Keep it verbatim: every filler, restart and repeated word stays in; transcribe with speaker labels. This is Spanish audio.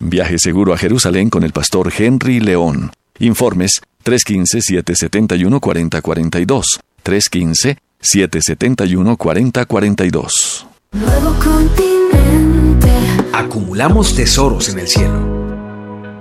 Speaker 1: Viaje seguro a Jerusalén con el pastor Henry León. Informes tres uno cinco, siete siete uno, cuatro cero cuatro dos. tres uno cinco, siete siete uno, cuatro cero cuatro dos.
Speaker 2: Nuevo continente.
Speaker 3: Acumulamos tesoros en el cielo.